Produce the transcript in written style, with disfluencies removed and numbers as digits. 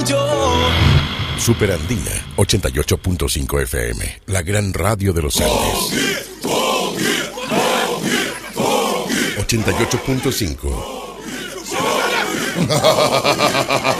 tuyo. Superandina 88.5 FM, la gran radio de los Andes. 88.5.